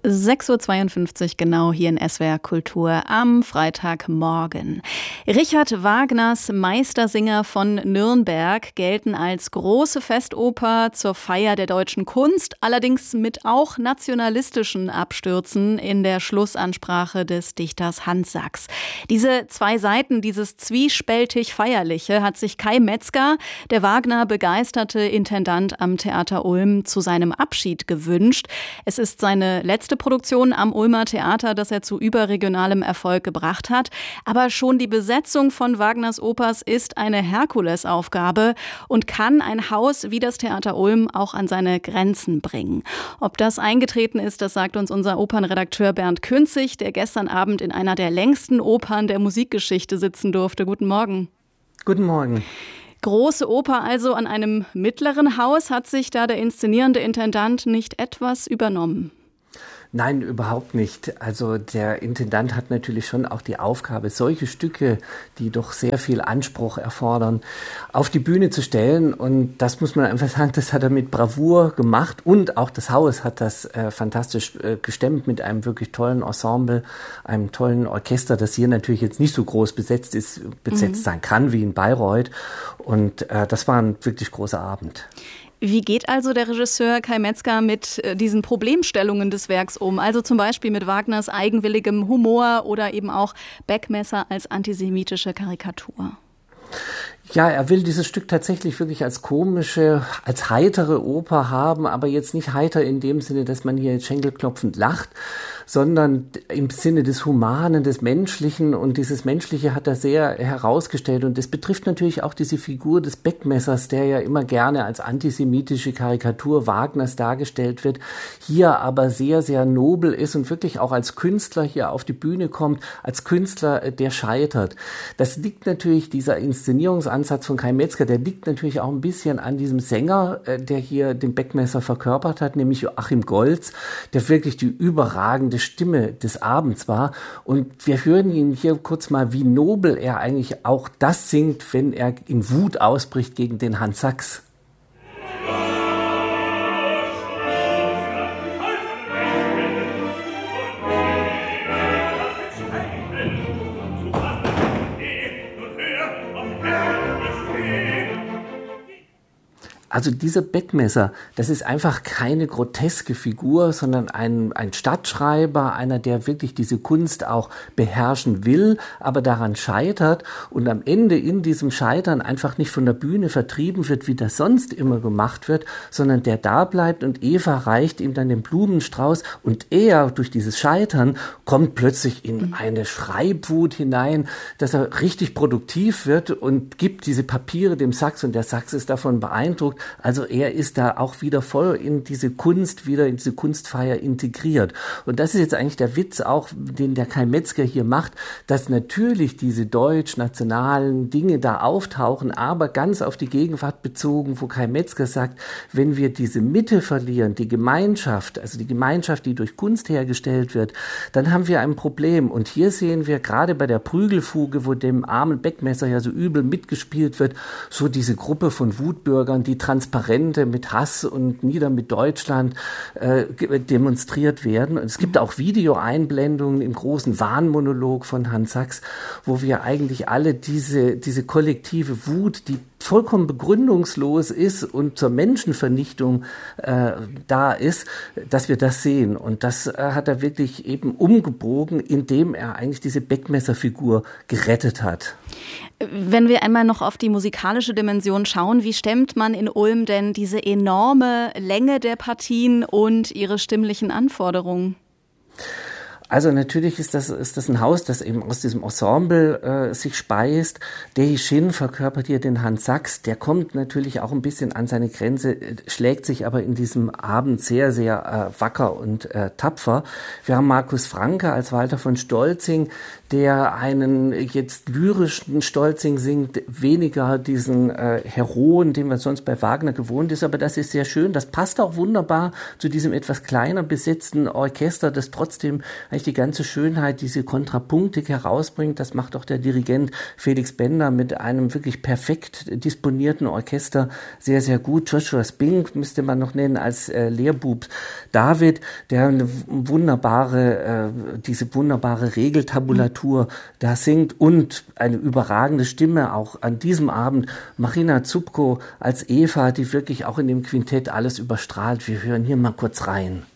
6:52 Uhr genau hier in SWR Kultur am Freitagmorgen. Richard Wagners Meistersinger von Nürnberg gelten als große Festoper zur Feier der deutschen Kunst, allerdings mit auch nationalistischen Abstürzen in der Schlussansprache des Dichters Hans Sachs. Diese zwei Seiten, dieses zwiespältig Feierliche, hat sich Kai Metzger, der Wagner begeisterte Intendant am Theater Ulm, zu seinem Abschied gewünscht. Es ist seine letzte Produktion am Ulmer Theater, das er zu überregionalem Erfolg gebracht hat. Aber schon die Besetzung von Wagners Opers ist eine Herkulesaufgabe und kann ein Haus wie das Theater Ulm auch an seine Grenzen bringen. Ob das eingetreten ist, das sagt uns unser Opernredakteur Bernd Künzig, der gestern Abend in einer der längsten Opern der Musikgeschichte sitzen durfte. Guten Morgen. Guten Morgen. Große Oper also an einem mittleren Haus. Hat sich da der inszenierende Intendant nicht etwas übernommen? Nein, überhaupt nicht. Also der Intendant hat natürlich schon auch die Aufgabe, solche Stücke, die doch sehr viel Anspruch erfordern, auf die Bühne zu stellen. Und das muss man einfach sagen, das hat er mit Bravour gemacht. Und auch das Haus hat das fantastisch gestemmt mit einem wirklich tollen Ensemble, einem tollen Orchester, das hier natürlich jetzt nicht so groß besetzt sein kann wie in Bayreuth. Und das war ein wirklich großer Abend. Wie geht also der Regisseur Kai Metzger mit diesen Problemstellungen des Werks um? Also zum Beispiel mit Wagners eigenwilligem Humor oder eben auch Beckmesser als antisemitische Karikatur? Ja, er will dieses Stück tatsächlich wirklich als komische, als heitere Oper haben, aber jetzt nicht heiter in dem Sinne, dass man hier jetzt schenkelklopfend lacht, sondern im Sinne des Humanen, des Menschlichen. Und dieses Menschliche hat er sehr herausgestellt. Und das betrifft natürlich auch diese Figur des Beckmessers, der ja immer gerne als antisemitische Karikatur Wagners dargestellt wird, hier aber sehr, sehr nobel ist und wirklich auch als Künstler hier auf die Bühne kommt, als Künstler, der scheitert. Das liegt natürlich, dieser Inszenierungsansatz von Kai Metzger, der liegt natürlich auch ein bisschen an diesem Sänger, der hier den Beckmesser verkörpert hat, nämlich Joachim Goltz, der wirklich die überragende Stimme des Abends war. Und wir hören ihn hier kurz mal, wie nobel er eigentlich auch das singt, wenn er in Wut ausbricht gegen den Hans Sachs. Also dieser Beckmesser, das ist einfach keine groteske Figur, sondern ein Stadtschreiber, einer, der wirklich diese Kunst auch beherrschen will, aber daran scheitert und am Ende in diesem Scheitern einfach nicht von der Bühne vertrieben wird, wie das sonst immer gemacht wird, sondern der da bleibt und Eva reicht ihm dann den Blumenstrauß und er durch dieses Scheitern kommt plötzlich in eine Schreibwut hinein, dass er richtig produktiv wird und gibt diese Papiere dem Sachs und der Sachs ist davon beeindruckt. Also er ist da auch wieder voll in diese Kunst, wieder in diese Kunstfeier integriert. Und das ist jetzt eigentlich der Witz auch, den der Kai Metzger hier macht, dass natürlich diese deutsch-nationalen Dinge da auftauchen, aber ganz auf die Gegenwart bezogen, wo Kai Metzger sagt, wenn wir diese Mitte verlieren, die Gemeinschaft, also die Gemeinschaft, die durch Kunst hergestellt wird, dann haben wir ein Problem. Und hier sehen wir gerade bei der Prügelfuge, wo dem armen Beckmesser ja so übel mitgespielt wird, so diese Gruppe von Wutbürgern, die Transparente mit Hass und nieder mit Deutschland demonstriert werden. Und es gibt auch Videoeinblendungen im großen Wahnmonolog von Hans Sachs, wo wir eigentlich alle diese kollektive Wut, die vollkommen begründungslos ist und zur Menschenvernichtung da ist, dass wir das sehen. Und das hat er wirklich eben umgebogen, indem er eigentlich diese Beckmesser-Figur gerettet hat. Wenn wir einmal noch auf die musikalische Dimension schauen, wie stemmt man in Ulm denn diese enorme Länge der Partien und ihre stimmlichen Anforderungen? Also natürlich ist das ein Haus, das eben aus diesem Ensemble sich speist. Dehi Shin verkörpert hier den Hans Sachs. Der kommt natürlich auch ein bisschen an seine Grenze, schlägt sich aber in diesem Abend sehr, sehr wacker und tapfer. Wir haben Markus Franke als Walter von Stolzing, der einen jetzt lyrischen Stolzing singt, weniger diesen Heroen, den man sonst bei Wagner gewohnt ist. Aber das ist sehr schön. Das passt auch wunderbar zu diesem etwas kleiner besetzten Orchester, das trotzdem eigentlich eigentlich die ganze Schönheit, diese Kontrapunktik herausbringt. Das macht auch der Dirigent Felix Bender mit einem wirklich perfekt disponierten Orchester sehr, sehr gut. Joshua Spink müsste man noch nennen als Lehrbub David, der eine diese wunderbare Regeltabulatur da singt und eine überragende Stimme auch an diesem Abend. Marina Zupko als Eva, die wirklich auch in dem Quintett alles überstrahlt. Wir hören hier mal kurz rein.